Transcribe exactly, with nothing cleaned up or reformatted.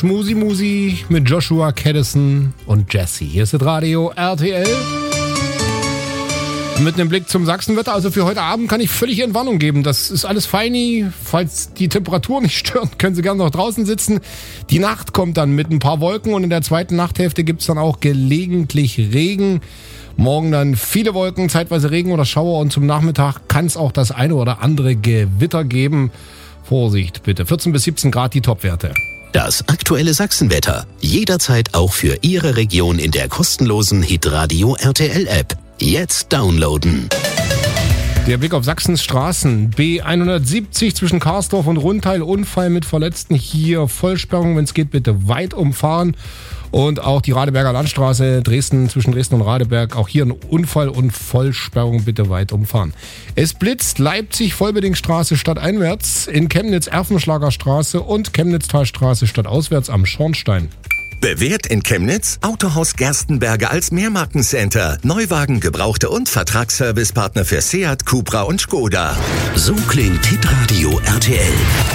Schmusi Musi mit Joshua Caddison und Jesse. Hier ist das Radio R T L. Mit einem Blick zum Sachsenwetter, also für heute Abend kann ich völlig Entwarnung geben. Das ist alles feini. Falls die Temperatur nicht stört, können Sie gerne noch draußen sitzen. Die Nacht kommt dann mit ein paar Wolken und in der zweiten Nachthälfte gibt es dann auch gelegentlich Regen. Morgen dann viele Wolken, zeitweise Regen oder Schauer und zum Nachmittag kann es auch das eine oder andere Gewitter geben. Vorsicht bitte, vierzehn bis siebzehn Grad die Topwerte. Das aktuelle Sachsenwetter. Jederzeit auch für Ihre Region in der kostenlosen Hitradio R T L App. Jetzt downloaden. Der Blick auf Sachsens Straßen. B hundertsiebzig zwischen Karsdorf und Rundteil. Unfall mit Verletzten. Hier Vollsperrung, wenn es geht, bitte weit umfahren. Und auch die Radeberger Landstraße Dresden zwischen Dresden und Radeberg. Auch hier ein Unfall und Vollsperrung, bitte weit umfahren. Es blitzt Leipzig Vollbedingstraße stadteinwärts, in Chemnitz Erfenschlager Straße und Chemnitztalstraße stadtauswärts am Schornstein. Bewährt in Chemnitz Autohaus Gerstenberger als Mehrmarkencenter. Neuwagen, Gebrauchte und Vertragsservicepartner für Seat, Cupra und Skoda. So klingt Hitradio R T L.